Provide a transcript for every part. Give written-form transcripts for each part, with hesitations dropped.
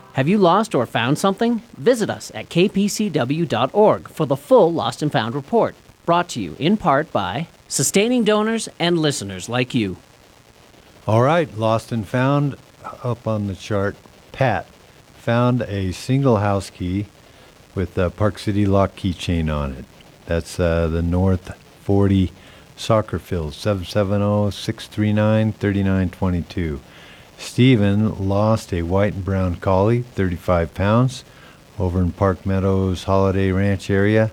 Have you lost or found something? Visit us at kpcw.org for the full Lost and Found report, brought to you in part by sustaining donors and listeners like you. All right, Lost and Found up on the chart. Pat found a single house key with a Park City lock keychain on it. That's the North 40 soccer field, 770-639-3922. Stephen lost a white and brown collie, 35 pounds, over in Park Meadows Holiday Ranch area,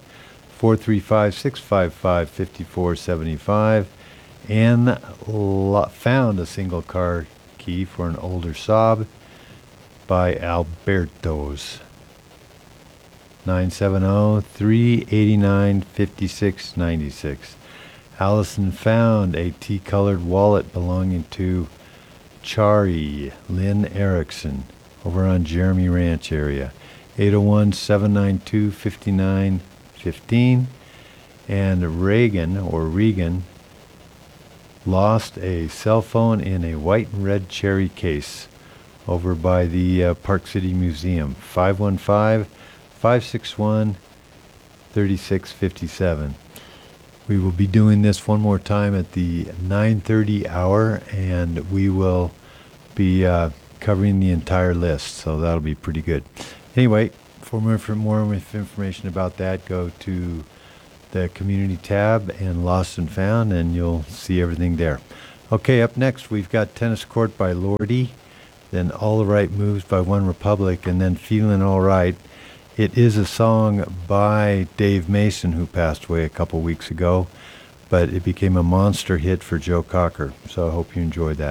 435-655-5475. Ann found a single car key for an older Saab by Alberto's, 970-389-5696. Allison found a tea-colored wallet belonging to Chari Lynn Erickson over on Jeremy Ranch area, 801-792-5915. And Regan lost a cell phone in a white and red cherry case over by the Park City Museum, 515-561-3657. We will be doing this one more time at the 9:30 hour, and we will be covering the entire list, so that'll be pretty good. Anyway, for more information about that, go to the community tab and Lost and Found, and you'll see everything there. Okay, up next we've got Tennis Court by Lordi, then All the Right Moves by One Republic, and then Feeling All Right. It is a song by Dave Mason, who passed away a couple weeks ago, but it became a monster hit for Joe Cocker, so I hope you enjoyed that.